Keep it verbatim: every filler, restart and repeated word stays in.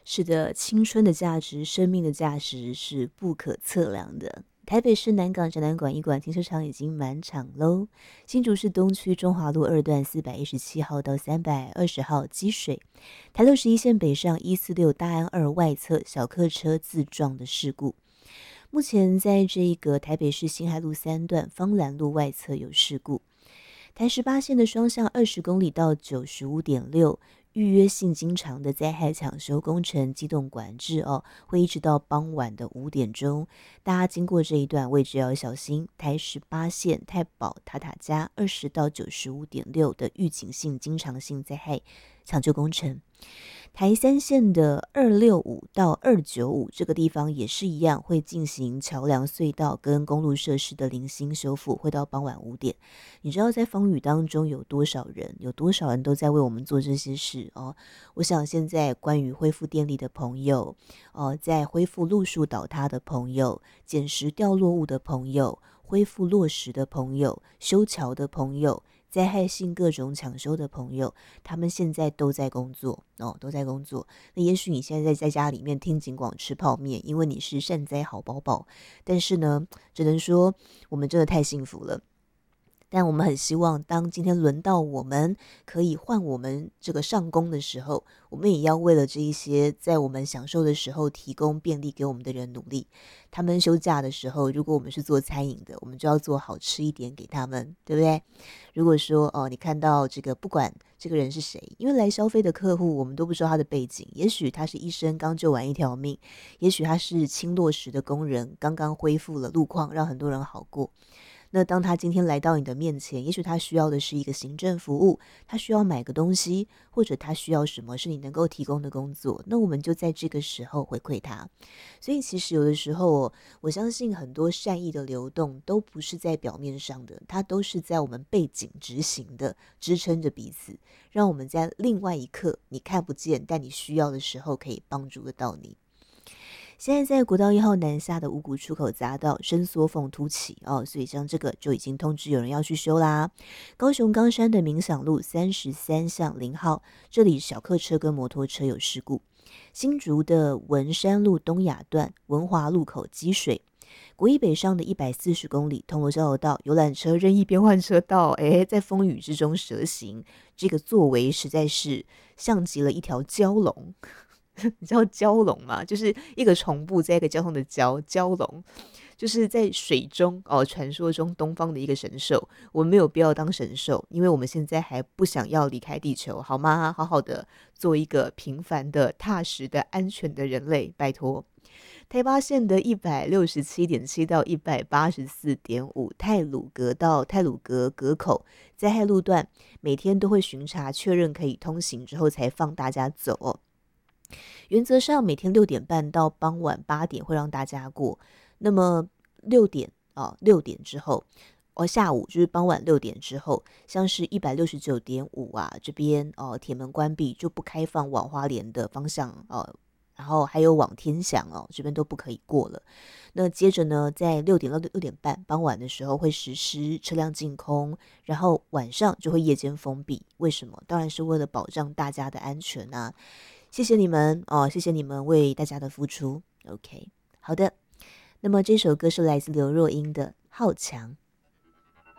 是的，青春的价值、生命的价值是不可测量的。台北市南港展览馆一馆停车场已经满场喽。新竹市东区中华路二段四百一十七号到三百二十号积水。台六十一线北上一四六大安二外侧小客车自撞的事故。目前在这个台北市辛亥路三段芳兰路外侧有事故。台十八线的双向二十公里到九十五点六。预约性经常的灾害抢修工程机动管制哦，会一直到傍晚的五点钟。大家经过这一段位置要小心。台十八线太保塔塔加二十到九十五点六的预警性经常性灾害抢救工程。台三线的二六五到二九五这个地方也是一样，会进行桥梁隧道跟公路设施的零星修复，会到傍晚五点。你知道在风雨当中有多少人，有多少人都在为我们做这些事哦？我想现在关于恢复电力的朋友，哦，在恢复路树倒塌的朋友，捡拾掉落物的朋友，恢复落石的朋友，修桥的朋友，灾害性各种抢修的朋友，他们现在都在工作哦，都在工作。那也许你现在在家里面听警广吃泡面，因为你是善哉好宝宝，但是呢，只能说我们真的太幸福了。但我们很希望，当今天轮到我们可以换我们这个上工的时候，我们也要为了这一些在我们享受的时候提供便利给我们的人努力。他们休假的时候，如果我们是做餐饮的，我们就要做好吃一点给他们，对不对？如果说哦，你看到这个，不管这个人是谁，因为来消费的客户，我们都不知道他的背景，也许他是医生刚救完一条命，也许他是轻落石的工人，刚刚恢复了路况，让很多人好过。那当他今天来到你的面前，也许他需要的是一个行政服务，他需要买个东西，或者他需要什么是你能够提供的工作，那我们就在这个时候回馈他。所以其实有的时候我相信很多善意的流动都不是在表面上的，它都是在我们背景执行的，支撑着彼此，让我们在另外一刻你看不见但你需要的时候可以帮助得到你。现在在国道一号南下的五股出口匝道伸缩缝凸起哦，所以像这个就已经通知有人要去修啦。高雄冈山的冥想路三十三巷零号，这里小客车跟摩托车有事故。新竹的文山路东亚段文华路口积水。国一北上的一百四十公里通罗交流道游览车任意变换车道，诶，在风雨之中蛇行，这个作为实在是像极了一条蛟龙。你知道蛟龙吗？就是一个虫部在一个交通的蛟，蛟龙就是在水中哦，传说中东方的一个神兽。我们没有必要当神兽，因为我们现在还不想要离开地球，好吗？好好的做一个平凡的、踏实的、安全的人类，拜托。台八线的一百六十七点七到一百八十四点五太鲁阁到太鲁阁阁口灾害路段，每天都会巡查确认可以通行之后才放大家走哦。原则上每天六点半到傍晚八点会让大家过，那么六点啊六点之后，哦下午就是傍晚六点之后，像是一百六十九点五啊这边哦铁门关闭就不开放往花莲的方向哦。然后还有往天祥哦，这边都不可以过了。那接着呢，在六点到六点半傍晚的时候会实施车辆净空，然后晚上就会夜间封闭。为什么？当然是为了保障大家的安全啊。谢谢你们哦，谢谢你们为大家的付出。OK， 好的。那么这首歌是来自刘若英的《好强》。